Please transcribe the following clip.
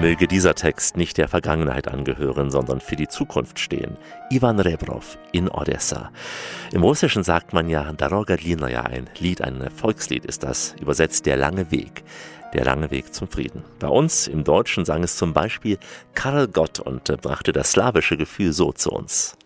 Möge dieser Text nicht der Vergangenheit angehören, sondern für die Zukunft stehen. Ivan Rebrov in Odessa. Im Russischen sagt man ja Doroga Dlinaja, ein Lied, ein Volkslied ist das, übersetzt der lange Weg. Der lange Weg zum Frieden. Bei uns im Deutschen sang es zum Beispiel Karel Gott und brachte das slawische Gefühl so zu uns.